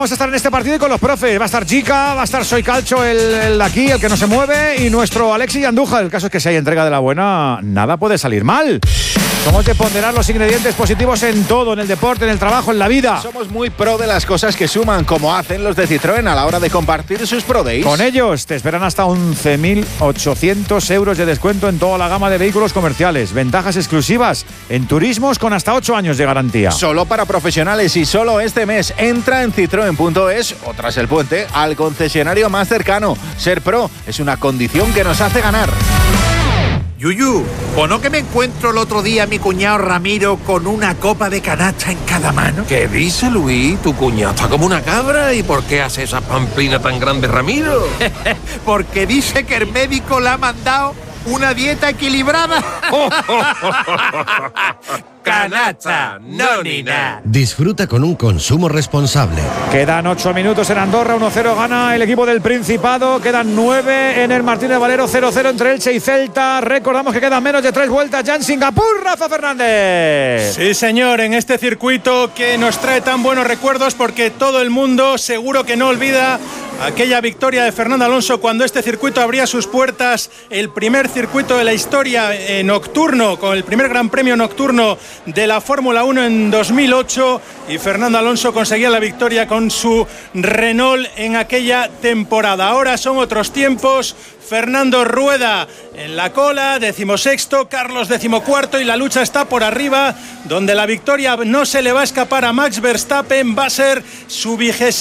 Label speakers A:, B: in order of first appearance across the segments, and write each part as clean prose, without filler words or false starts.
A: Vamos a estar en este partido y con los profes. Va a estar Jica, va a estar Soy Calcho, el aquí, el que no se mueve, y nuestro Alexis Andújar. El caso es que si hay entrega de la buena, nada puede salir mal. Somos de ponderar los ingredientes positivos en todo, en el deporte, en el trabajo, en la vida.
B: Somos muy pro de las cosas que suman, como hacen los de Citroën a la hora de compartir sus Pro Days.
A: Con ellos te esperan hasta 11.800 euros de descuento en toda la gama de vehículos comerciales. Ventajas exclusivas en turismos con hasta 8 años de garantía.
B: Solo para profesionales y solo este mes. Entra en citroen.es o tras el puente al concesionario más cercano. Ser pro es una condición que nos hace ganar.
C: Yuyu, ¿o no que me encuentro el otro día a mi cuñado Ramiro con una copa de canasta en cada mano?
D: ¿Qué dice Luis? Tu cuñado está como una cabra. ¿Y por qué hace esa pamplina tan grande, Ramiro?
C: Porque dice que el médico le ha mandado una dieta equilibrada. Canasta, no ni nada.
E: Disfruta con un consumo responsable.
A: Quedan 8 minutos en Andorra, 1-0 gana el equipo del Principado. Quedan 9 en el Martínez Valero, 0-0 entre Elche y Celta. Recordamos que quedan menos de 3 vueltas ya en Singapur, Rafa Fernández.
F: Sí, señor, en este circuito que nos trae tan buenos recuerdos, porque todo el mundo seguro que no olvida aquella victoria de Fernando Alonso cuando este circuito abría sus puertas, el primer circuito de la historia nocturno, con el primer gran premio nocturno de la Fórmula 1 en 2008, y Fernando Alonso conseguía la victoria con su Renault en aquella temporada. Ahora son otros tiempos. Fernando Rueda en la cola, 16º, Carlos 14º, y la lucha está por arriba, donde la victoria no se le va a escapar a Max Verstappen. Va a ser su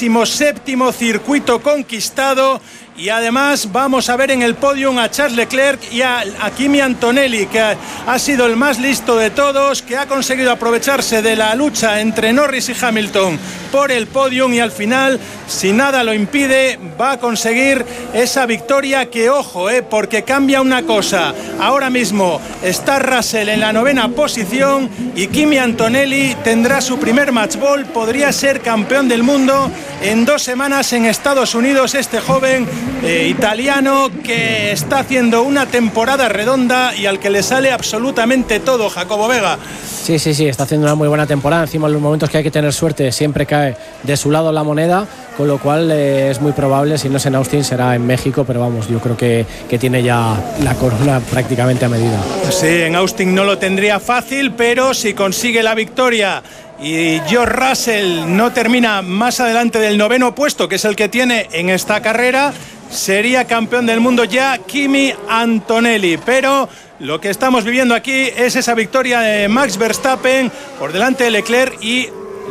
F: 27º circuito conquistado. Y además vamos a ver en el podium a Charles Leclerc y a Kimi Antonelli, que ha sido el más listo de todos, que ha conseguido aprovecharse de la lucha entre Norris y Hamilton por el podium, y al final, si nada lo impide, va a conseguir esa victoria que, ojo, porque cambia una cosa. Ahora mismo está Russell en la 9ª posición y Kimi Antonelli tendrá su primer match ball. Podría ser campeón del mundo en 2 semanas en Estados Unidos, este joven italiano que está haciendo una temporada redonda y al que le sale absolutamente todo. Jacobo Vega.
G: Sí, está haciendo una muy buena temporada. Encima, en los momentos que hay que tener suerte, siempre cae de su lado la moneda, con lo cual es muy probable, si no es en Austin, será en México, pero vamos, yo creo que tiene ya la corona prácticamente a medida.
F: Sí, en Austin no lo tendría fácil, pero si consigue la victoria y George Russell no termina más adelante del 9º puesto, que es el que tiene en esta carrera, sería campeón del mundo ya Kimi Antonelli. Pero lo que estamos viviendo aquí es esa victoria de Max Verstappen por delante de Leclerc, y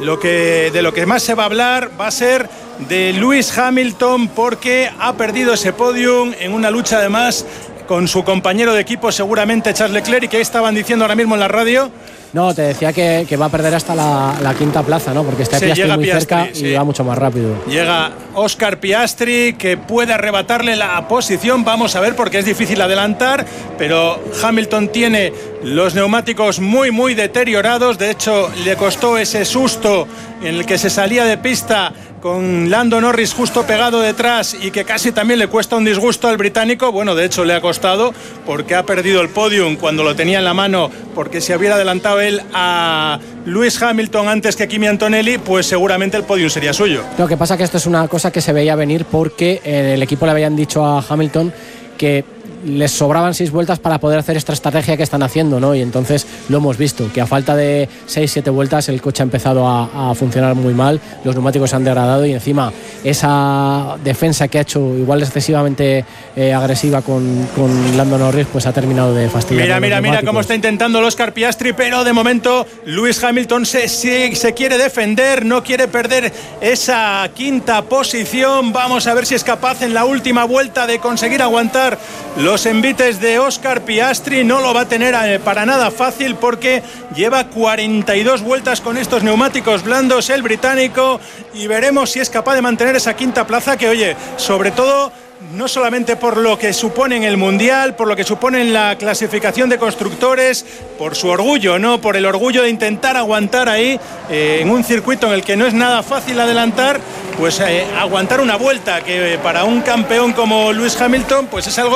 F: de lo que más se va a hablar va a ser de Lewis Hamilton, porque ha perdido ese podium en una lucha además con su compañero de equipo, seguramente Charles Leclerc. ¿Y qué estaban diciendo ahora mismo en la radio?
G: No, te decía que va a perder hasta la 5ª plaza, ¿no? Porque está Piastri muy cerca y va mucho más rápido. Llega
F: Oscar Piastri, que puede arrebatarle la posición. Vamos a ver, porque es difícil adelantar, pero Hamilton tiene los neumáticos muy, muy deteriorados. De hecho, le costó ese susto en el que se salía de pista con Lando Norris justo pegado detrás, y que casi también le cuesta un disgusto al británico. Bueno, de hecho le ha costado, porque ha perdido el podium cuando lo tenía en la mano, porque si hubiera adelantado él a Lewis Hamilton antes que Kimi Antonelli, pues seguramente el podium sería suyo.
G: Lo que pasa es que esto es una cosa que se veía venir, porque el equipo le habían dicho a Hamilton que les sobraban 6 vueltas para poder hacer esta estrategia que están haciendo, ¿no? Y entonces lo hemos visto, que a falta de 6-7 vueltas el coche ha empezado a funcionar muy mal, los neumáticos se han degradado, y encima esa defensa que ha hecho igual excesivamente agresiva con Lando Norris, pues ha terminado de fastidiar.
F: Mira cómo está intentando el Oscar Piastri, pero de momento Lewis Hamilton se quiere defender, no quiere perder esa 5ª posición. Vamos a ver si es capaz en la última vuelta de conseguir aguantar los envites de Oscar Piastri. No lo va a tener para nada fácil, porque lleva 42 vueltas con estos neumáticos blandos el británico, y veremos si es capaz de mantener esa 5ª plaza, que, oye, sobre todo no solamente por lo que supone en el Mundial, por lo que supone en la clasificación de constructores, por su orgullo, ¿no? Por el orgullo de intentar aguantar ahí en un circuito en el que no es nada fácil adelantar, pues aguantar una vuelta, que para un campeón como Lewis Hamilton pues es algo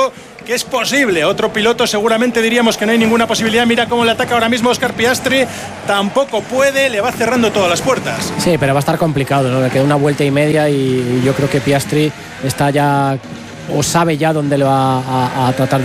F: que es posible. Otro piloto seguramente diríamos que no hay ninguna posibilidad. Mira cómo le ataca ahora mismo Óscar Piastri, tampoco puede, le va cerrando todas las puertas.
G: Sí, pero va a estar complicado, ¿no? Le queda una vuelta y media y yo creo que Piastri está ya, o sabe ya dónde le va a tratar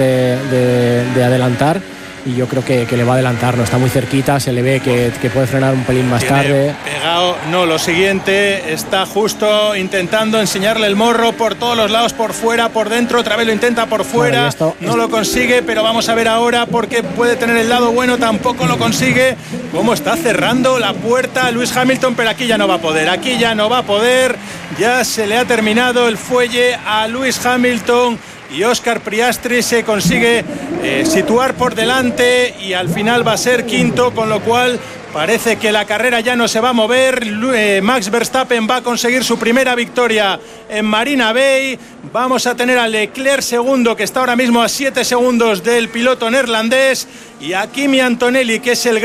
G: de adelantar. Y yo creo que le va a adelantar, no está muy cerquita, se le ve que puede frenar un pelín más tarde.
F: Pegado, no, lo siguiente, está justo intentando enseñarle el morro por todos los lados, por fuera, por dentro, otra vez lo intenta por fuera, no lo consigue, pero vamos a ver ahora porque puede tener el lado bueno, tampoco lo consigue. Cómo está cerrando la puerta Lewis Hamilton, pero aquí ya no va a poder, ya se le ha terminado el fuelle a Lewis Hamilton. Y Óscar Piastri se consigue situar por delante y al final va a ser quinto, con lo cual parece que la carrera ya no se va a mover. Max Verstappen va a conseguir su primera victoria en Marina Bay. Vamos a tener a Leclerc segundo, que está ahora mismo a 7 segundos del piloto neerlandés, y a Kimi Antonelli, que es el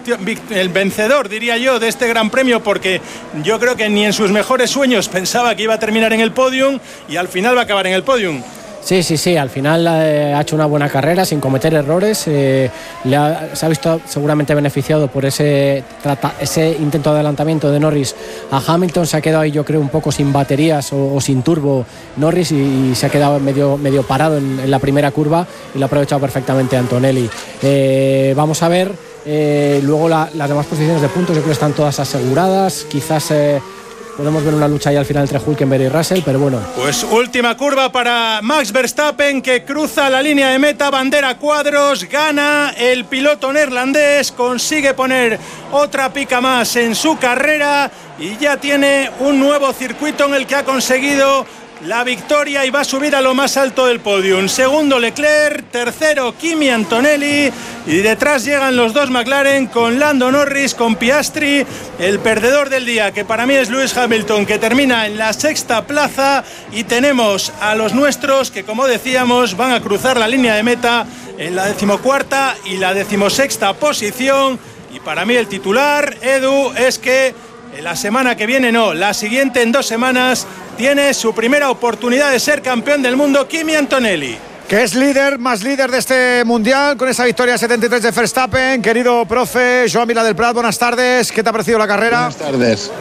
F: el vencedor, diría yo, de este gran premio, porque yo creo que ni en sus mejores sueños pensaba que iba a terminar en el podium y al final va a acabar en el podium.
G: Sí, al final ha hecho una buena carrera sin cometer errores, se ha visto seguramente beneficiado por ese intento de adelantamiento de Norris a Hamilton. Se ha quedado ahí, yo creo, un poco sin baterías o sin turbo Norris y se ha quedado medio parado en la primera curva y lo ha aprovechado perfectamente Antonelli. Vamos a ver luego las demás posiciones de puntos, yo creo que están todas aseguradas, quizás podemos ver una lucha ahí al final entre Hülkenberg y Russell, pero bueno.
F: Pues última curva para Max Verstappen, que cruza la línea de meta, bandera cuadros, gana el piloto neerlandés, consigue poner otra pica más en su carrera y ya tiene un nuevo circuito en el que ha conseguido la victoria y va a subir a lo más alto del podium. Segundo Leclerc, tercero Kimi Antonelli y detrás llegan los dos McLaren con Lando Norris, con Piastri. El perdedor del día, que para mí es Lewis Hamilton, que termina en la sexta plaza, y tenemos a los nuestros que, como decíamos, van a cruzar la línea de meta en la 14ª y la 16ª posición. Y para mí el titular, Edu, es que la semana que viene, la siguiente, en 2 semanas, tiene su primera oportunidad de ser campeón del mundo Kimi Antonelli,
A: que es más líder de este mundial con esa victoria 73 de Verstappen. Querido profe Joan Vila del Prat, buenas tardes, ¿qué te ha parecido la carrera?
H: Buenas tardes.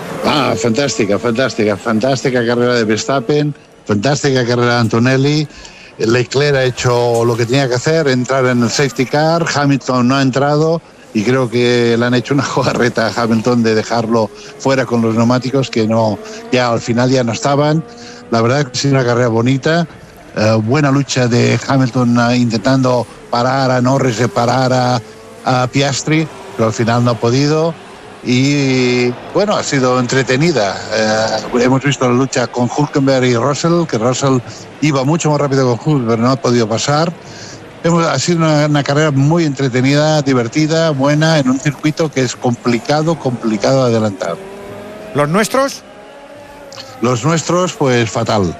H: Fantástica carrera de Verstappen, fantástica carrera de Antonelli. Leclerc ha hecho lo que tenía que hacer, entrar en el safety car. Hamilton no ha entrado y creo que le han hecho una jugarreta a Hamilton de dejarlo fuera con los neumáticos, que ya al final ya no estaban. La verdad que ha sido una carrera bonita, buena lucha de Hamilton intentando parar a Norris, parar a Piastri, pero al final no ha podido. Y bueno, ha sido entretenida. Hemos visto la lucha con Hülkenberg y Russell, que Russell iba mucho más rápido con Hülkenberg, no ha podido pasar. Ha sido una carrera muy entretenida, divertida, buena, en un circuito que es complicado de adelantar.
A: ¿Los nuestros?
H: Los nuestros, pues fatal.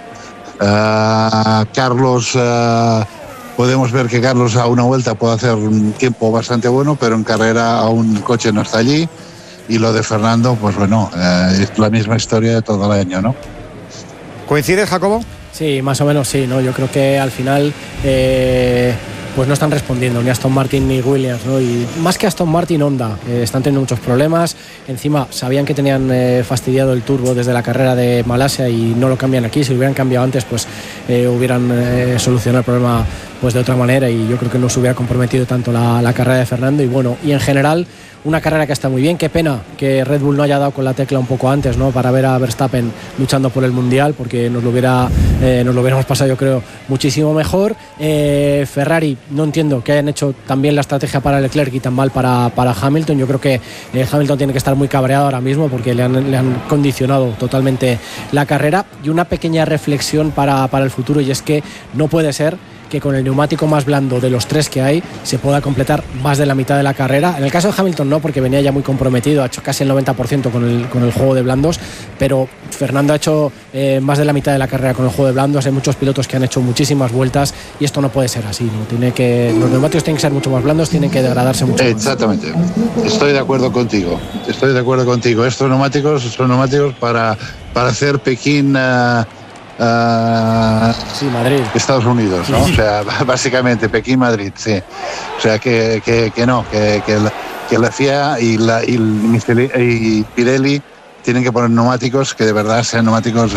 H: Carlos, podemos ver que Carlos a una vuelta puede hacer un tiempo bastante bueno, pero en carrera aún el coche no está allí. Y lo de Fernando, pues bueno, es la misma historia de todo el año, ¿no?
A: ¿Coincides, Jacobo?
G: Sí, más o menos sí, ¿no? Yo creo que al final pues no están respondiendo ni Aston Martin ni Williams, ¿no? Y más que Aston Martin, Honda están teniendo muchos problemas. Encima sabían que tenían fastidiado el turbo desde la carrera de Malasia y no lo cambian aquí. Si lo hubieran cambiado antes, pues hubieran solucionado el problema pues de otra manera, y yo creo que no se hubiera comprometido tanto la carrera de Fernando. Y bueno, y en general una carrera que está muy bien. Qué pena que Red Bull no haya dado con la tecla un poco antes, ¿no? Para ver a Verstappen luchando por el Mundial, porque nos lo hubiéramos pasado, yo creo, muchísimo mejor. Ferrari, no entiendo que hayan hecho tan bien la estrategia para Leclerc y tan mal para Hamilton. Yo creo que Hamilton tiene que estar muy cabreado ahora mismo porque le han condicionado totalmente la carrera. Y una pequeña reflexión para el futuro, y es que no puede ser que con el neumático más blando de los 3 que hay se pueda completar más de la mitad de la carrera. En el caso de Hamilton no, porque venía ya muy comprometido, ha hecho casi el 90% con el juego de blandos, pero Fernando ha hecho más de la mitad de la carrera con el juego de blandos. Hay muchos pilotos que han hecho muchísimas vueltas y esto no puede ser así, ¿no? Los neumáticos tienen que ser mucho más blandos, tienen que degradarse mucho más.
H: Exactamente, estoy de acuerdo contigo. Estos neumáticos son neumáticos para hacer Pekín
G: Sí, Madrid.
H: Estados Unidos, ¿no? O sea, básicamente Pekín-Madrid, sí. O sea, que la FIA y Pirelli tienen que poner neumáticos que de verdad sean neumáticos